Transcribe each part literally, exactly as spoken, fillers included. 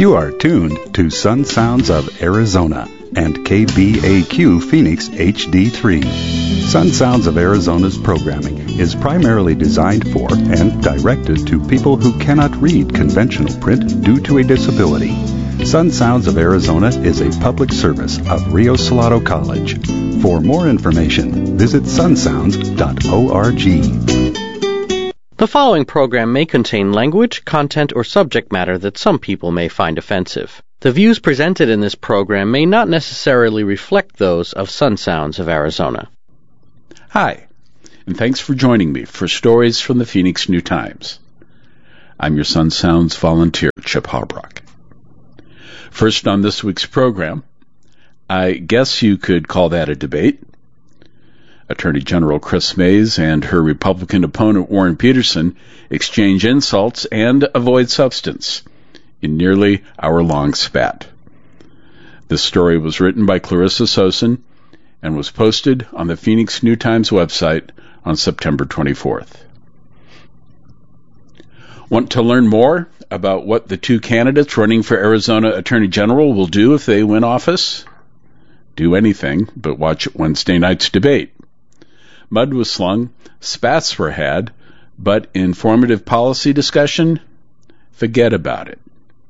You are tuned to Sun Sounds of Arizona and K B A Q Phoenix H D three. Sun Sounds of Arizona's programming is primarily designed for and directed to people who cannot read conventional print due to a disability. Sun Sounds of Arizona is a public service of Rio Salado College. For more information, visit sun sounds dot org. The following program may contain language, content, or subject matter that some people may find offensive. The views presented in this program may not necessarily reflect those of Sun Sounds of Arizona. Hi, and thanks for joining me for Stories from the Phoenix New Times. I'm your Sun Sounds volunteer, Chip Harbrock. First on this week's program, I guess you could call that a debate. Attorney General Chris Mays and her Republican opponent Warren Peterson exchange insults and avoid substance in nearly hour-long spat. This story was written by Clarissa Sosin and was posted on the Phoenix New Times website on September twenty-fourth. Want to learn more about what the two candidates running for Arizona Attorney General will do if they win office? Do anything but watch Wednesday night's debate. Mud was slung, spats were had, but informative policy discussion? Forget about it.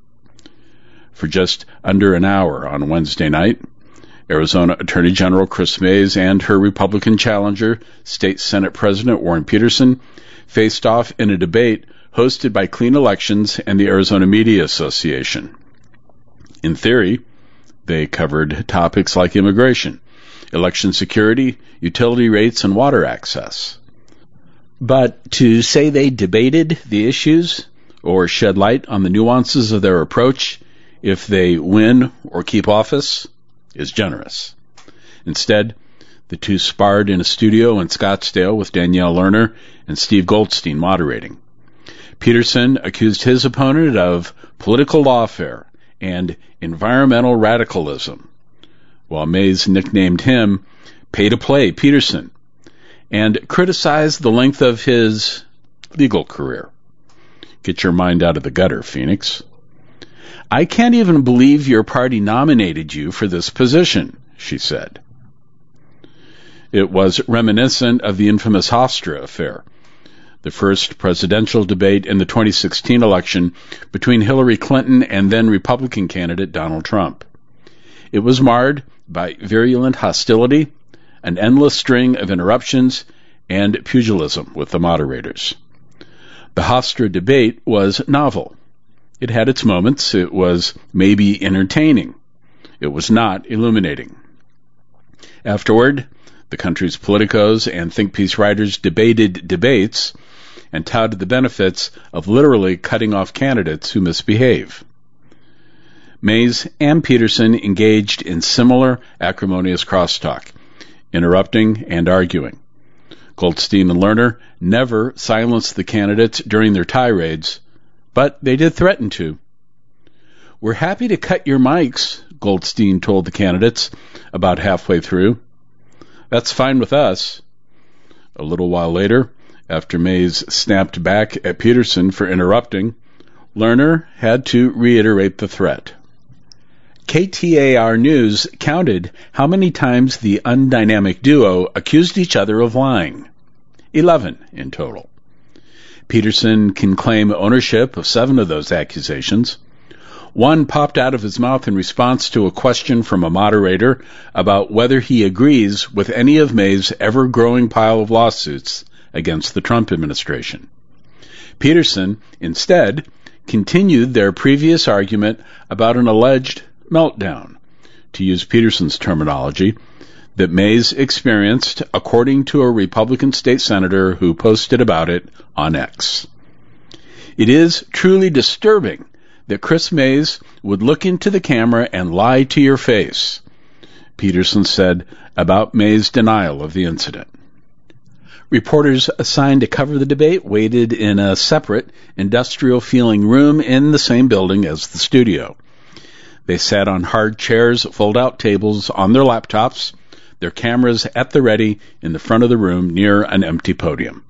For just under an hour on Wednesday night, Arizona Attorney General Chris Mays and her Republican challenger, State Senate President Warren Peterson, faced off in a debate hosted by Clean Elections and the Arizona Media Association. In theory, they covered topics like immigration, election security, utility rates, and water access. But to say they debated the issues or shed light on the nuances of their approach if they win or keep office is generous. Instead, the two sparred in a studio in Scottsdale with Danielle Lerner and Steve Goldstein moderating. Peterson accused his opponent of political lawfare and environmental radicalism, while Mays nicknamed him pay-to-play Peterson and criticized the length of his legal career. Get your mind out of the gutter, Phoenix. I can't even believe your party nominated you for this position, she said. It was reminiscent of the infamous Hofstra affair, the first presidential debate in the twenty sixteen election between Hillary Clinton and then Republican candidate Donald Trump. It was marred by virulent hostility, an endless string of interruptions, and pugilism with the moderators. The Hofstra debate was novel. It had its moments. It was maybe entertaining. It was not illuminating. Afterward, the country's politicos and think piece writers debated debates and touted the benefits of literally cutting off candidates who misbehave. Mays and Peterson engaged in similar acrimonious crosstalk, interrupting and arguing. Goldstein and Lerner never silenced the candidates during their tirades, but they did threaten to. "We're happy to cut your mics," Goldstein told the candidates about halfway through. "That's fine with us." A little while later, after Mays snapped back at Peterson for interrupting, Lerner had to reiterate the threat. K T A R News counted how many times the undynamic duo accused each other of lying. Eleven in total. Peterson can claim ownership of seven of those accusations. One popped out of his mouth in response to a question from a moderator about whether he agrees with any of Mays' ever-growing pile of lawsuits against the Trump administration. Peterson, instead, continued their previous argument about an alleged meltdown, to use Peterson's terminology, that Mays experienced, according to a Republican state senator who posted about it on X. It is truly disturbing that Chris Mays would look into the camera and lie to your face, Peterson said about Mays' denial of the incident. Reporters assigned to cover the debate waited in a separate, industrial-feeling room in the same building as the studio. They sat on hard chairs, fold-out tables, on their laptops, their cameras at the ready in the front of the room near an empty podium.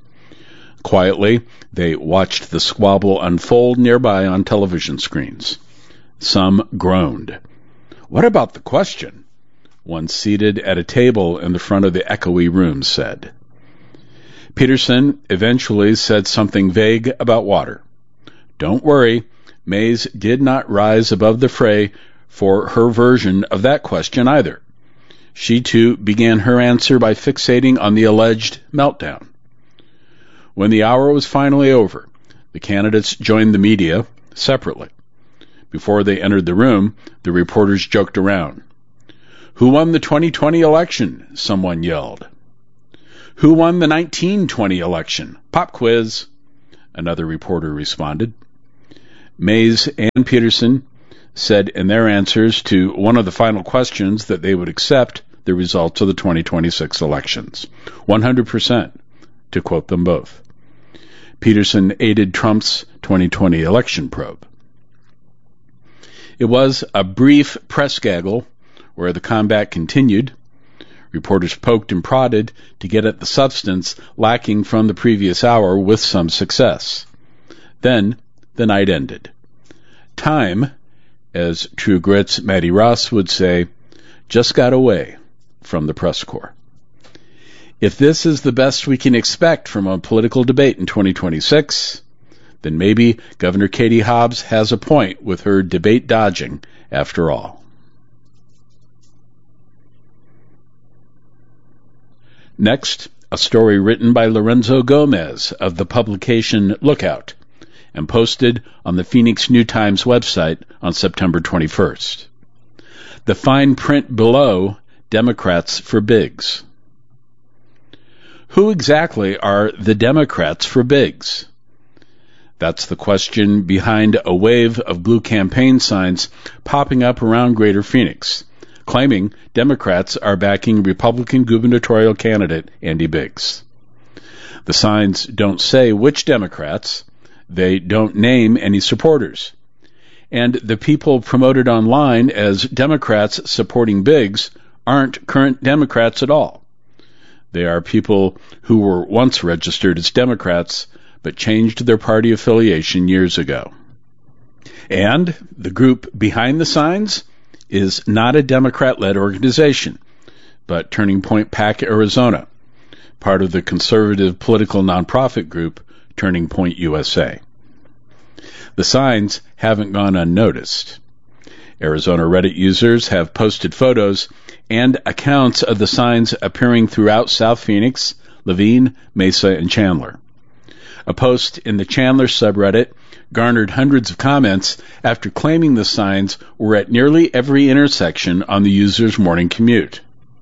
Quietly, they watched the squabble unfold nearby on television screens. Some groaned. "What about the question?" one seated at a table in the front of the echoey room said. Peterson eventually said something vague about water. Don't worry, Mays did not rise above the fray for her version of that question either. She, too, began her answer by fixating on the alleged meltdown. When the hour was finally over, the candidates joined the media separately. Before they entered the room, the reporters joked around. "Who won the twenty twenty election?" someone yelled. "Who won the nineteen twenty election? Pop quiz," another reporter responded. Mays and Peterson said in their answers to one of the final questions that they would accept the results of the twenty twenty-six elections. one hundred percent, to quote them both. Peterson aided Trump's twenty twenty election probe. It was a brief press gaggle where the combat continued. Reporters poked and prodded to get at the substance lacking from the previous hour with some success. Then the night ended. Time, as True Grit's Matty Ross would say, just got away from the press corps. If this is the best we can expect from a political debate in twenty twenty-six, then maybe Governor Katie Hobbs has a point with her debate dodging after all. Next, a story written by Lorenzo Gomez of the publication Lookout and posted on the Phoenix New Times website on September twenty-first. The fine print below, Democrats for Biggs. Who exactly are the Democrats for Biggs? That's the question behind a wave of blue campaign signs popping up around Greater Phoenix, claiming Democrats are backing Republican gubernatorial candidate Andy Biggs. The signs don't say which Democrats, they don't name any supporters, and the people promoted online as Democrats supporting Biggs aren't current Democrats at all. They are people who were once registered as Democrats but changed their party affiliation years ago. And the group behind the signs is not a Democrat-led organization, but Turning Point PAC Arizona, part of the conservative political nonprofit group Turning Point U S A. The signs haven't gone unnoticed. Arizona Reddit users have posted photos and accounts of the signs appearing throughout South Phoenix, Laveen, Mesa, and Chandler. A post in the Chandler subreddit garnered hundreds of comments after claiming the signs were at nearly every intersection on the user's morning commute.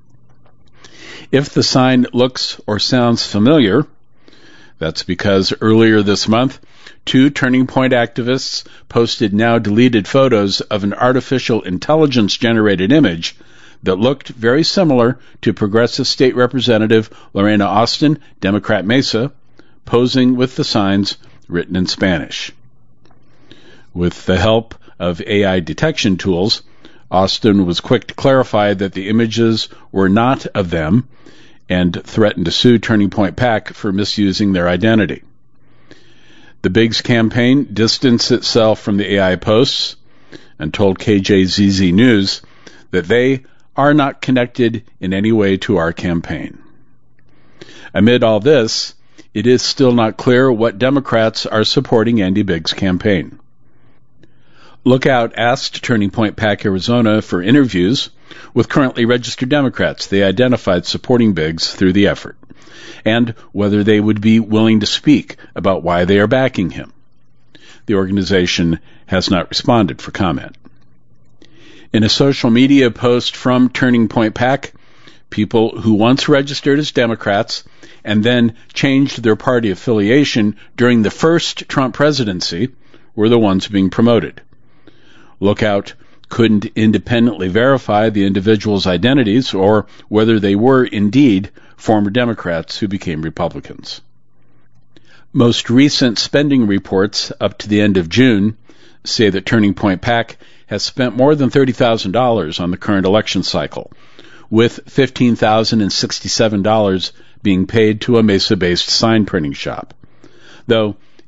If the sign looks or sounds familiar, that's because earlier this month, two Turning Point activists posted now deleted photos of an artificial intelligence-generated image that looked very similar to Progressive State Representative Lorena Austin, Democrat Mesa, posing with the signs written in Spanish. With the help of A I detection tools, Austin was quick to clarify that the images were not of them and threatened to sue Turning Point PAC for misusing their identity. The Biggs campaign distanced itself from the A I posts and told K J Z Z News that they are not connected in any way to our campaign. Amid all this, it is still not clear what Democrats are supporting Andy Biggs' campaign. Lookout asked Turning Point PAC Arizona for interviews with currently registered Democrats they identified supporting Biggs through the effort, and whether they would be willing to speak about why they are backing him. The organization has not responded for comment. In a social media post from Turning Point PAC, people who once registered as Democrats and then changed their party affiliation during the first Trump presidency were the ones being promoted. Lookout couldn't independently verify the individuals' identities or whether they were indeed former Democrats who became Republicans. Most recent spending reports up to the end of June say that Turning Point PAC has spent more than thirty thousand dollars on the current election cycle, with fifteen thousand sixty-seven dollars being paid to a Mesa-based sign printing shop, though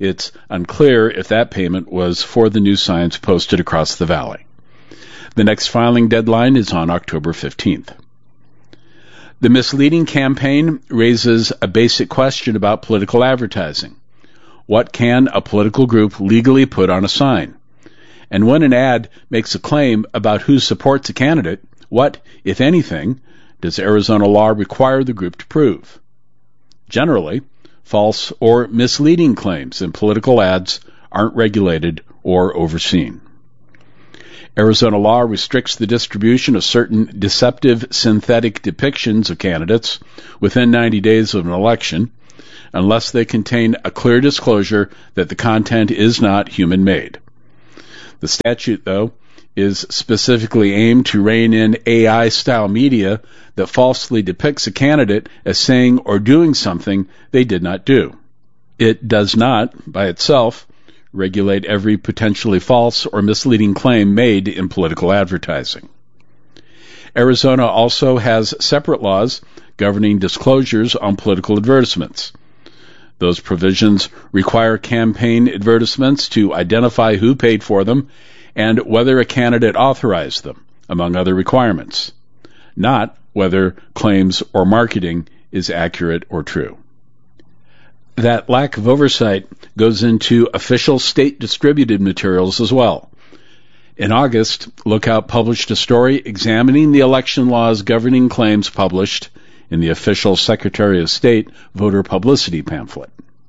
It's unclear if that payment was for the new signs posted across the valley. The next filing deadline is on October fifteenth. The misleading campaign raises a basic question about political advertising. What can a political group legally put on a sign? And when an ad makes a claim about who supports a candidate, what, if anything, does Arizona law require the group to prove? Generally, false or misleading claims in political ads aren't regulated or overseen. Arizona law restricts the distribution of certain deceptive synthetic depictions of candidates within ninety days of an election, unless they contain a clear disclosure that the content is not human-made. The statute, though, is specifically aimed to rein in A I-style media that falsely depicts a candidate as saying or doing something they did not do. It does not, by itself, regulate every potentially false or misleading claim made in political advertising. Arizona also has separate laws governing disclosures on political advertisements. Those provisions require campaign advertisements to identify who paid for them and whether a candidate authorized them, among other requirements, not whether claims or marketing is accurate or true. That lack of oversight goes into official state-distributed materials as well. In August, Lookout published a story examining the election laws governing claims published in the official Secretary of State voter publicity pamphlet.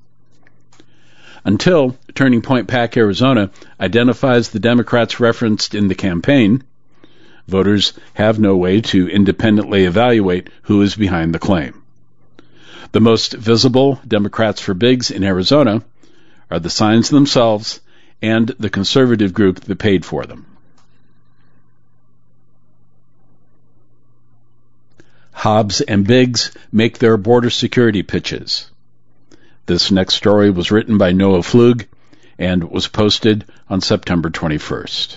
Until Turning Point PAC Arizona identifies the Democrats referenced in the campaign, voters have no way to independently evaluate who is behind the claim. The most visible Democrats for Biggs in Arizona are the signs themselves and the conservative group that paid for them. Hobbs and Biggs make their border security pitches. This next story was written by Noah Flug and was posted on September twenty-first.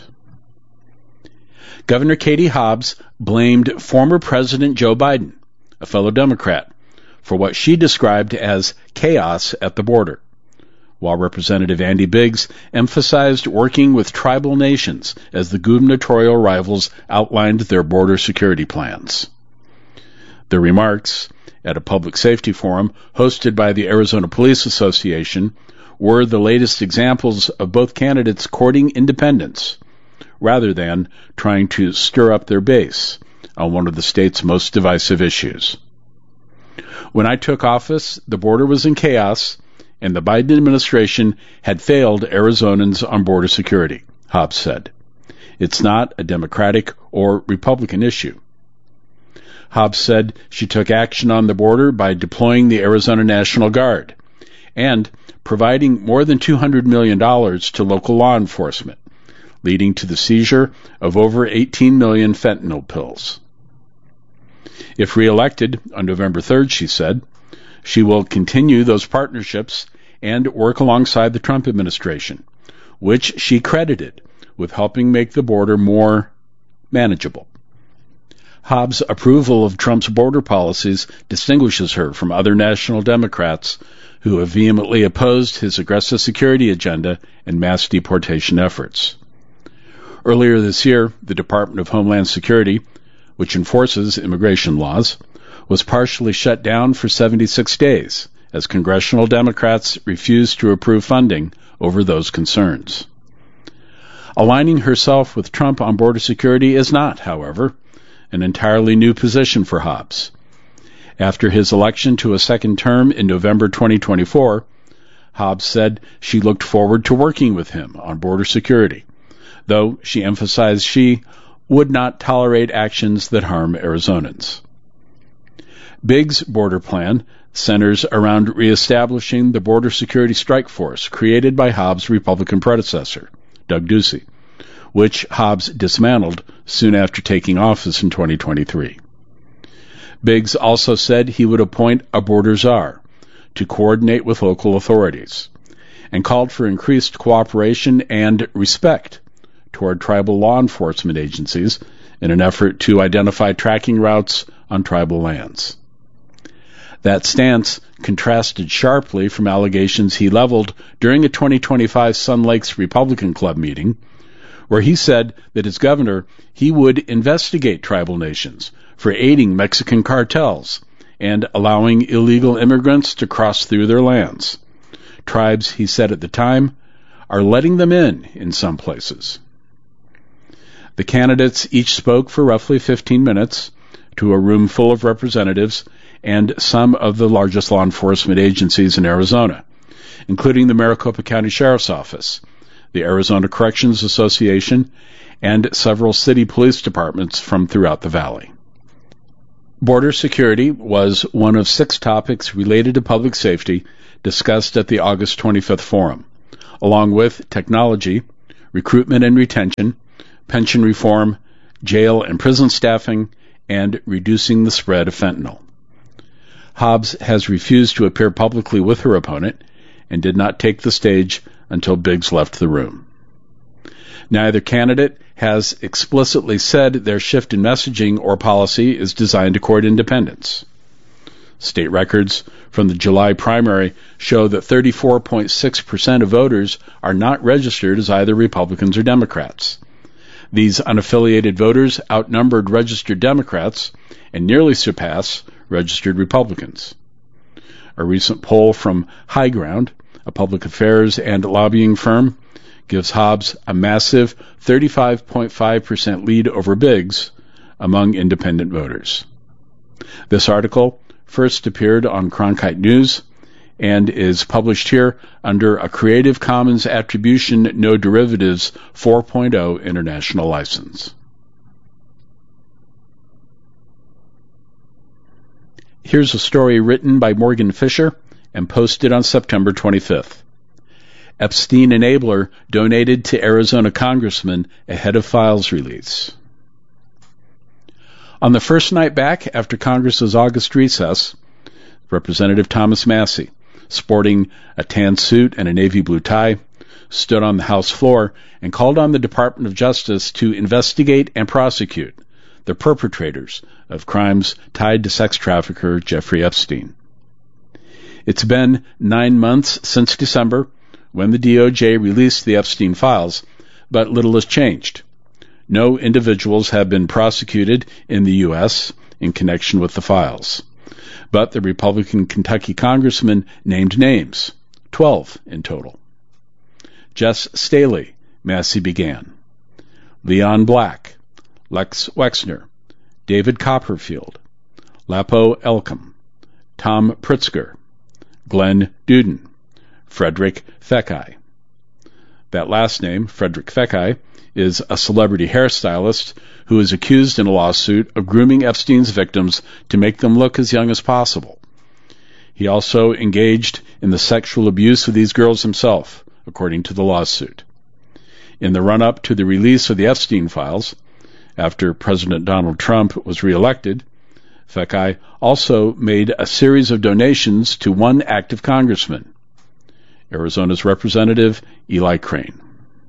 Governor Katie Hobbs blamed former President Joe Biden, a fellow Democrat, for what she described as chaos at the border, while Representative Andy Biggs emphasized working with tribal nations as the gubernatorial rivals outlined their border security plans. The remarks, at a public safety forum hosted by the Arizona Police Association, were the latest examples of both candidates courting independence, rather than trying to stir up their base on one of the state's most divisive issues. When I took office, the border was in chaos, and the Biden administration had failed Arizonans on border security, Hobbs said. It's not a Democratic or Republican issue. Hobbs said she took action on the border by deploying the Arizona National Guard and providing more than two hundred million dollars to local law enforcement, leading to the seizure of over eighteen million fentanyl pills. If reelected on November third, she said, she will continue those partnerships and work alongside the Trump administration, which she credited with helping make the border more manageable. Hobbs' approval of Trump's border policies distinguishes her from other national Democrats who have vehemently opposed his aggressive security agenda and mass deportation efforts. Earlier this year, the Department of Homeland Security, which enforces immigration laws, was partially shut down for seventy-six days as congressional Democrats refused to approve funding over those concerns. Aligning herself with Trump on border security is not, however, an entirely new position for Hobbs. After his election to a second term in November twenty twenty-four, Hobbs said she looked forward to working with him on border security, though she emphasized she would not tolerate actions that harm Arizonans. Biggs' border plan centers around reestablishing the Border Security Strike Force created by Hobbs' Republican predecessor, Doug Ducey, which Hobbs dismantled soon after taking office in twenty twenty-three. Biggs also said he would appoint a border czar to coordinate with local authorities, and called for increased cooperation and respect toward tribal law enforcement agencies in an effort to identify tracking routes on tribal lands. That stance contrasted sharply from allegations he leveled during a twenty twenty-five Sun Lakes Republican Club meeting, where he said that as governor, he would investigate tribal nations for aiding Mexican cartels and allowing illegal immigrants to cross through their lands. Tribes, he said at the time, are letting them in in some places. The candidates each spoke for roughly fifteen minutes to a room full of representatives and some of the largest law enforcement agencies in Arizona, including the Maricopa County Sheriff's Office, the Arizona Corrections Association, and several city police departments from throughout the valley. Border security was one of six topics related to public safety discussed at the August twenty-fifth forum, along with technology, recruitment and retention, pension reform, jail and prison staffing, and reducing the spread of fentanyl. Hobbs has refused to appear publicly with her opponent and did not take the stage until Biggs left the room. Neither candidate has explicitly said their shift in messaging or policy is designed to court independence. State records from the July primary show that thirty-four point six percent of voters are not registered as either Republicans or Democrats. These unaffiliated voters outnumbered registered Democrats and nearly surpass registered Republicans. A recent poll from High Ground, a public affairs and lobbying firm, gives Hobbs a massive thirty-five point five percent lead over Biggs among independent voters. This article first appeared on Cronkite News and is published here under a Creative Commons Attribution No Derivatives four point oh international license. Here's a story written by Morgan Fisher and posted on September twenty-fifth. Epstein enabler donated to Arizona congressman ahead of files release. On the first night back after Congress's August recess, Representative Thomas Massie, sporting a tan suit and a navy blue tie, stood on the House floor and called on the Department of Justice to investigate and prosecute the perpetrators of crimes tied to sex trafficker Jeffrey Epstein. It's been nine months since December, when the D O J released the Epstein files, but little has changed. No individuals have been prosecuted in the U S in connection with the files. But the Republican Kentucky congressman named names, twelve in total. Jess Staley, Massie began. Leon Black, Lex Wexner, David Copperfield, Lapo Elcom, Tom Pritzker, Glenn Duden, Frederick Fekkai. That last name, Frederick Fekkai, is a celebrity hairstylist who is accused in a lawsuit of grooming Epstein's victims to make them look as young as possible. He also engaged in the sexual abuse of these girls himself, according to the lawsuit. In the run-up to the release of the Epstein files, after President Donald Trump was reelected, Fekkai also made a series of donations to one active congressman, Arizona's Representative Eli Crane.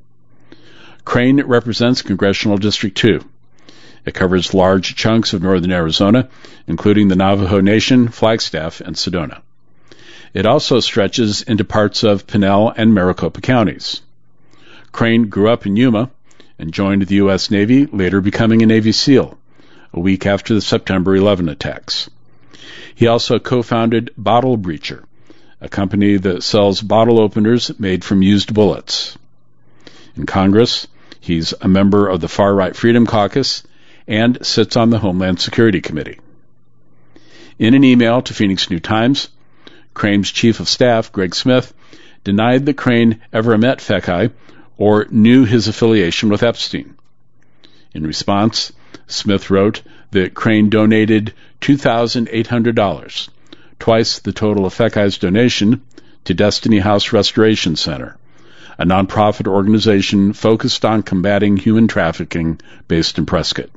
Crane represents Congressional District two. It covers large chunks of northern Arizona, including the Navajo Nation, Flagstaff, and Sedona. It also stretches into parts of Pinal and Maricopa counties. Crane grew up in Yuma and joined the U S Navy, later becoming a Navy SEAL, a week after the September eleventh attacks. He also co-founded Bottle Breacher, a company that sells bottle openers made from used bullets. In Congress, he's a member of the Far-Right Freedom Caucus and sits on the Homeland Security Committee. In an email to Phoenix New-Times, Crane's chief of staff, Greg Smith, denied that Crane ever met Fekkai or knew his affiliation with Epstein. In response, Smith wrote that Crane donated two thousand eight hundred dollars, twice the total of Fekkai's donation, to Destiny House Restoration Center, a nonprofit organization focused on combating human trafficking based in Prescott.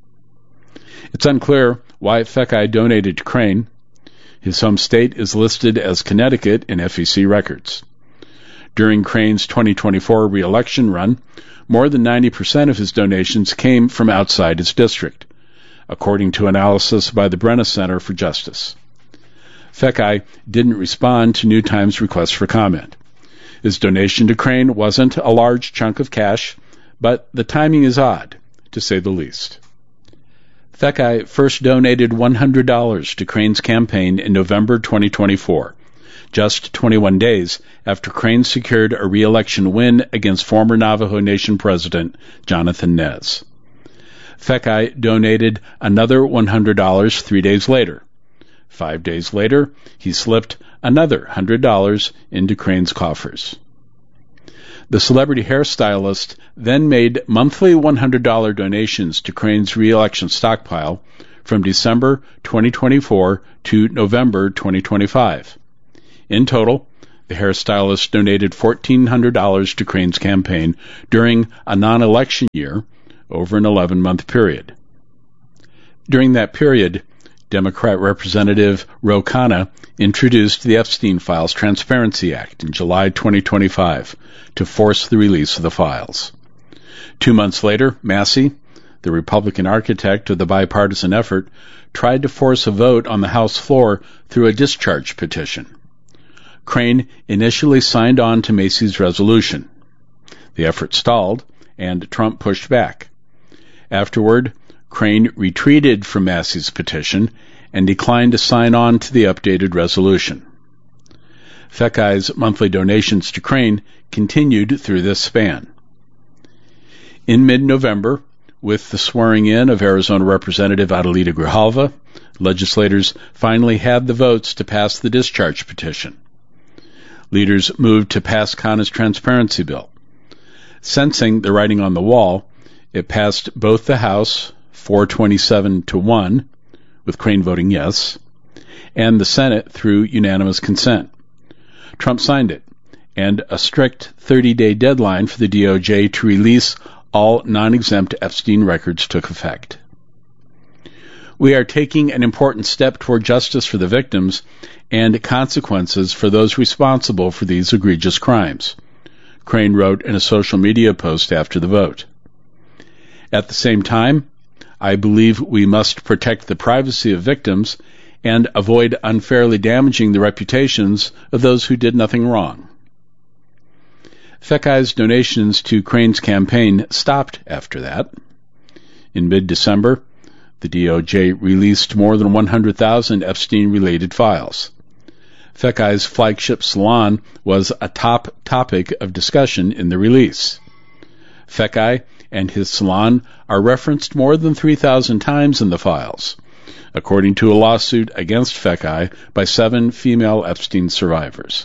It's unclear why Fekkai donated to Crane. His home state is listed as Connecticut in F E C records. During Crane's twenty twenty-four re-election run, more than ninety percent of his donations came from outside his district, according to analysis by the Brenna Center for Justice. Fekai didn't respond to New Times' request for comment. His donation to Crane wasn't a large chunk of cash, but the timing is odd, to say the least. Fekai first donated one hundred dollars to Crane's campaign in November twenty twenty-four, just twenty-one days after Crane secured a re-election win against former Navajo Nation President Jonathan Nez. Fekai donated another one hundred dollars three days later. Five days later, he slipped another one hundred dollars into Crane's coffers. The celebrity hairstylist then made monthly one hundred dollars donations to Crane's re-election stockpile from December twenty twenty-four to November twenty twenty-five. In total, the hairstylist donated one thousand four hundred dollars to Crane's campaign during a non-election year over an eleven-month period. During that period, Democrat Representative Ro Khanna introduced the Epstein Files Transparency Act in July twenty twenty-five to force the release of the files. Two months later, Massey, the Republican architect of the bipartisan effort, tried to force a vote on the House floor through a discharge petition. Crane initially signed on to Massey's resolution. The effort stalled, and Trump pushed back. Afterward, Crane retreated from Massey's petition and declined to sign on to the updated resolution. Fekai's monthly donations to Crane continued through this span. In mid-November, with the swearing-in of Arizona Representative Adelita Grijalva, legislators finally had the votes to pass the discharge petition. Leaders moved to pass Khanna's transparency bill. Sensing the writing on the wall, it passed both the House, four twenty-seven to one, with Crane voting yes, and the Senate through unanimous consent. Trump signed it, and a strict thirty-day deadline for the D O J to release all non-exempt Epstein records took effect. We are taking an important step toward justice for the victims and consequences for those responsible for these egregious crimes, Crane wrote in a social media post after the vote. At the same time, I believe we must protect the privacy of victims and avoid unfairly damaging the reputations of those who did nothing wrong. Fekai's donations to Crane's campaign stopped after that. In mid-December, the D O J released more than one hundred thousand Epstein-related files. Fekai's flagship salon was a top topic of discussion in the release. Fekai and his salon are referenced more than three thousand times in the files, according to a lawsuit against Fekai by seven female Epstein survivors.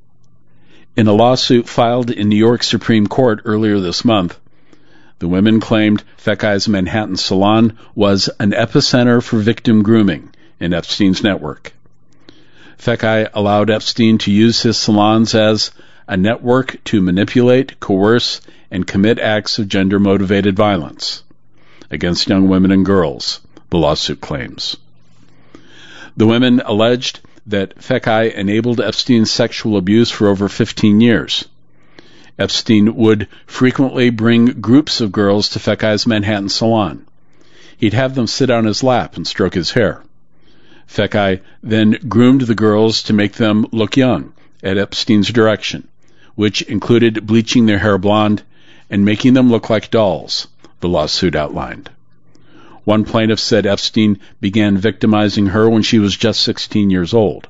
In a lawsuit filed in New York Supreme Court earlier this month, the women claimed Fekai's Manhattan salon was an epicenter for victim grooming in Epstein's network. Fekai allowed Epstein to use his salons as a network to manipulate, coerce, and commit acts of gender-motivated violence against young women and girls, the lawsuit claims. The women alleged that Fekai enabled Epstein's sexual abuse for over fifteen years. Epstein would frequently bring groups of girls to Fekai's Manhattan salon. He'd have them sit on his lap and stroke his hair. Fekai then groomed the girls to make them look young at Epstein's direction, which included bleaching their hair blonde and making them look like dolls, the lawsuit outlined. One plaintiff said Epstein began victimizing her when she was just sixteen years old.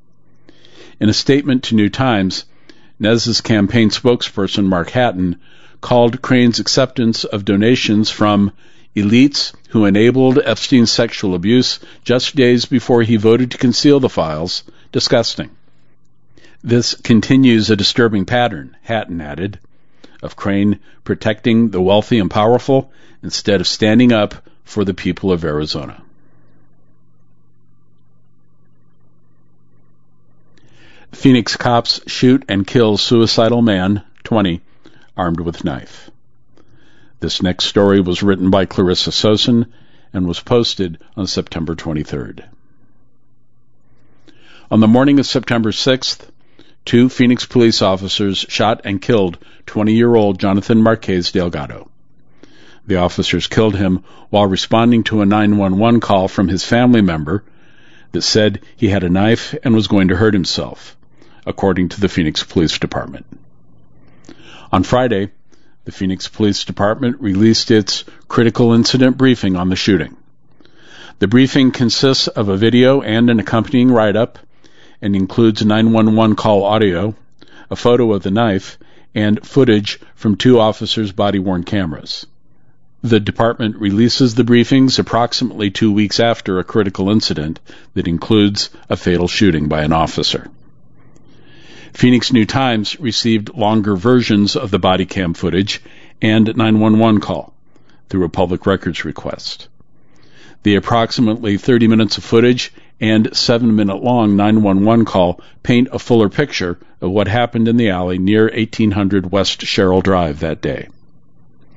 In a statement to New Times, Nez's campaign spokesperson Mark Hatton called Crane's acceptance of donations from elites who enabled Epstein's sexual abuse just days before he voted to conceal the files disgusting. This continues a disturbing pattern, Hatton added, of Crane protecting the wealthy and powerful instead of standing up for the people of Arizona. Phoenix cops shoot and kill suicidal man, twenty, armed with knife. This next story was written by Clarissa Sosin and was posted on September twenty-third. On the morning of September sixth, two Phoenix police officers shot and killed twenty-year-old Jonathan Marquez Delgado. The officers killed him while responding to a nine one one call from his family member that said he had a knife and was going to hurt himself, according to the Phoenix Police Department. On Friday, the Phoenix Police Department released its critical incident briefing on the shooting. The briefing consists of a video and an accompanying write-up and includes nine one one call audio, a photo of the knife, and footage from two officers' body-worn cameras. The department releases the briefings approximately two weeks after a critical incident that includes a fatal shooting by an officer. Phoenix New-Times received longer versions of the body cam footage and nine one one call through a public records request. The approximately thirty minutes of footage and seven-minute long nine one one call paint a fuller picture of what happened in the alley near eighteen hundred West Sherrill Drive that day.